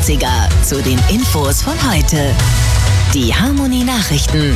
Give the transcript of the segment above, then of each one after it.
80er zu den Infos von heute. Die Harmony Nachrichten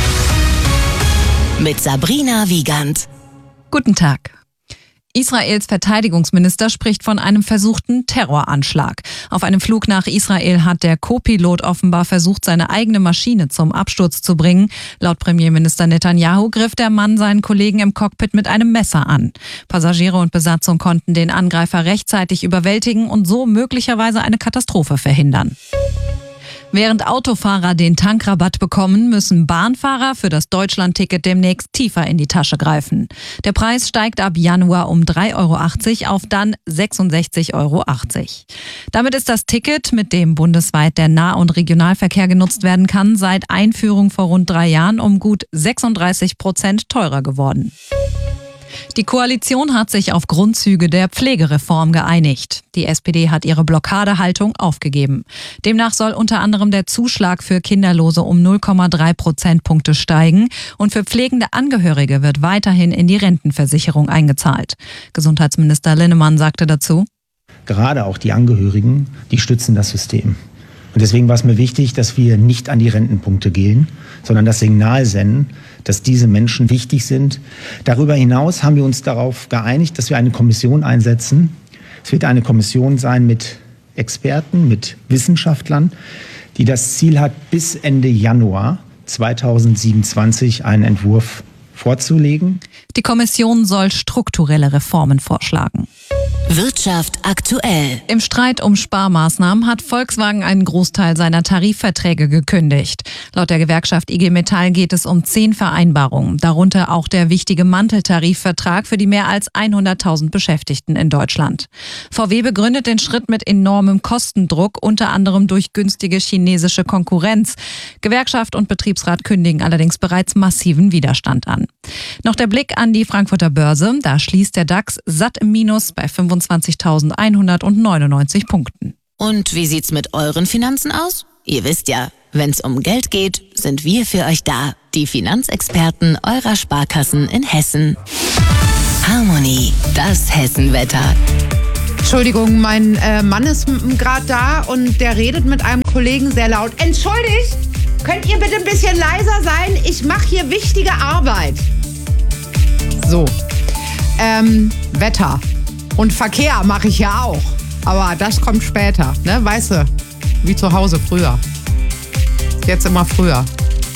mit Sabrina Wiegand. Guten Tag. Israels Verteidigungsminister spricht von einem versuchten Terroranschlag. Auf einem Flug nach Israel hat der Co-Pilot offenbar versucht, seine eigene Maschine zum Absturz zu bringen. Laut Premierminister Netanyahu griff der Mann seinen Kollegen im Cockpit mit einem Messer an. Passagiere und Besatzung konnten den Angreifer rechtzeitig überwältigen und so möglicherweise eine Katastrophe verhindern. Während Autofahrer den Tankrabatt bekommen, müssen Bahnfahrer für das Deutschlandticket demnächst tiefer in die Tasche greifen. Der Preis steigt ab Januar um 3,80 € auf dann 66,80 €. Damit ist das Ticket, mit dem bundesweit der Nah- und Regionalverkehr genutzt werden kann, seit Einführung vor rund 3 Jahren um gut 36% teurer geworden. Die Koalition hat sich auf Grundzüge der Pflegereform geeinigt. Die SPD hat ihre Blockadehaltung aufgegeben. Demnach soll unter anderem der Zuschlag für Kinderlose um 0,3 Prozentpunkte steigen und für pflegende Angehörige wird weiterhin in die Rentenversicherung eingezahlt. Gesundheitsminister Linnemann sagte dazu: Gerade auch die Angehörigen, die stützen das System. Und deswegen war es mir wichtig, dass wir nicht an die Rentenpunkte gehen, sondern das Signal senden, dass diese Menschen wichtig sind. Darüber hinaus haben wir uns darauf geeinigt, dass wir eine Kommission einsetzen. Es wird eine Kommission sein mit Experten, mit Wissenschaftlern, die das Ziel hat, bis Ende Januar 2027 einen Entwurf vorzulegen. Die Kommission soll strukturelle Reformen vorschlagen. Wirtschaft aktuell. Im Streit um Sparmaßnahmen hat Volkswagen einen Großteil seiner Tarifverträge gekündigt. Laut der Gewerkschaft IG Metall geht es um 10 Vereinbarungen, darunter auch der wichtige Manteltarifvertrag für die mehr als 100.000 Beschäftigten in Deutschland. VW begründet den Schritt mit enormem Kostendruck, unter anderem durch günstige chinesische Konkurrenz. Gewerkschaft und Betriebsrat kündigen allerdings bereits massiven Widerstand an. Noch der Blick an die Frankfurter Börse. Da schließt der DAX satt im Minus bei 25.199 Punkten. Und wie sieht's mit euren Finanzen aus? Ihr wisst ja, wenn's um Geld geht, sind wir für euch da. Die Finanzexperten eurer Sparkassen in Hessen. Harmony, das Hessenwetter. Entschuldigung, mein Mann ist gerade da und der redet mit einem Kollegen sehr laut. Entschuldigt, könnt ihr bitte ein bisschen leiser sein? Ich mache hier wichtige Arbeit. So, Wetter und Verkehr mache ich ja auch. Aber das kommt später, ne? Weißt du, wie zu Hause früher. Jetzt immer früher.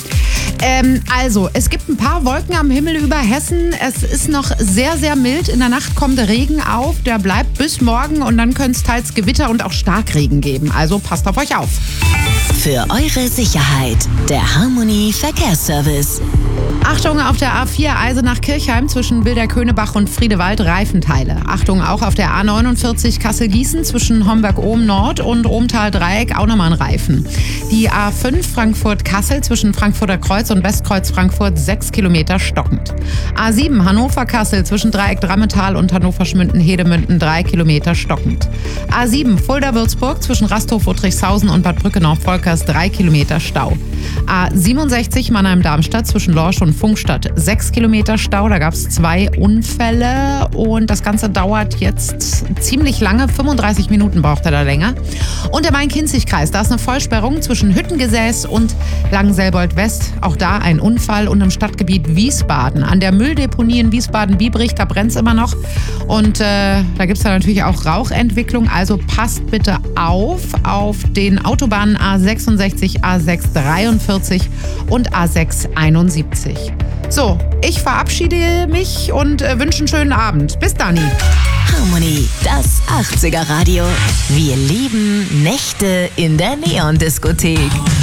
Also, es gibt ein paar Wolken am Himmel über Hessen. Es ist noch sehr, sehr mild. In der Nacht kommt der Regen auf. Der bleibt bis morgen und dann könnte es teils Gewitter und auch Starkregen geben. Also passt auf euch auf. Für eure Sicherheit, der Harmony Verkehrsservice. Achtung auf der A4 Eisenach-Kirchheim zwischen Bilderköhnebach und Friedewald Reifenteile. Achtung auch auf der A49 Kassel-Gießen zwischen Homberg-Ohm-Nord und Ohmtal-Dreieck auch nochmal ein Reifen. Die A5 Frankfurt-Kassel zwischen Frankfurter Kreuz und Westkreuz Frankfurt 6 Kilometer stockend. A7 Hannover-Kassel zwischen Dreieck-Drammetal und Hannover-Schmünden-Hedemünden 3 Kilometer stockend. A7 Fulda-Würzburg zwischen Rasthof-Uttrichshausen und Bad Brückenau-Volkers 3 Kilometer Stau. A67 Mannheim-Darmstadt zwischen Lorsch und Funkstadt 6 Kilometer Stau. Da gab es 2 Unfälle und das Ganze dauert jetzt ziemlich lange. 35 Minuten braucht er da länger. Und der Main-Kinzig-Kreis, da ist eine Vollsperrung zwischen Hüttengesäß und Langenselbold-West. Auch da ein Unfall und im Stadtgebiet Wiesbaden. An der Mülldeponie in Wiesbaden-Biebrich, da brennt es immer noch. Und da gibt es dann natürlich auch Rauchentwicklung. Also passt bitte auf den Autobahnen A66, A643 und A671. So, ich verabschiede mich und wünsche einen schönen Abend. Bis dann. Harmony, das 80er Radio. Wir lieben Nächte in der Neon-Diskothek.